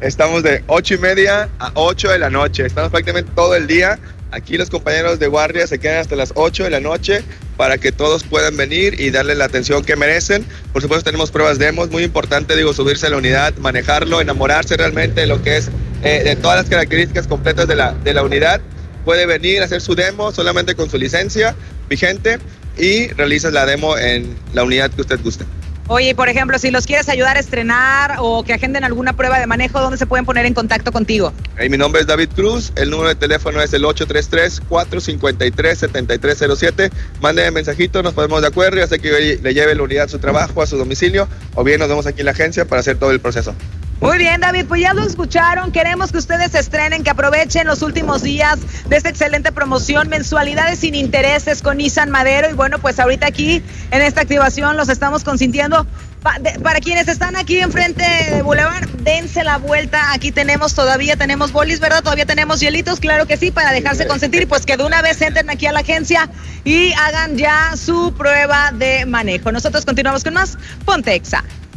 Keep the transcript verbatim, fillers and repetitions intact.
Estamos de ocho y media a ocho de la noche. Estamos prácticamente todo el día. Aquí los compañeros de guardia se quedan hasta las ocho de la noche para que todos puedan venir y darle la atención que merecen. Por supuesto tenemos pruebas demos, muy importante, digo, subirse a la unidad, manejarlo, enamorarse realmente de lo que es, eh, de todas las características completas de la, de la unidad. Puede venir a hacer su demo solamente con su licencia vigente y realiza la demo en la unidad que usted guste. Oye, por ejemplo, si los quieres ayudar a estrenar o que agenden alguna prueba de manejo, ¿dónde se pueden poner en contacto contigo? Hey, mi nombre es David Cruz, el número de teléfono es el ocho tres tres, cuatro cinco tres, siete tres cero siete. Mándeme mensajito, nos ponemos de acuerdo y hace que le lleve la unidad a su trabajo, a su domicilio, o bien nos vemos aquí en la agencia para hacer todo el proceso. Muy bien, David, pues ya lo escucharon. Queremos que ustedes se estrenen, que aprovechen los últimos días de esta excelente promoción, mensualidades sin intereses con Nissan Madero. Y bueno, pues ahorita aquí en esta activación los estamos consintiendo. Pa- de, para quienes están aquí enfrente de Boulevard, dense la vuelta. Aquí tenemos, todavía tenemos bolis, ¿verdad? Todavía tenemos hielitos, claro que sí, para dejarse consentir. Y pues que de una vez entren aquí a la agencia y hagan ya su prueba de manejo. Nosotros continuamos con más Ponte Exa.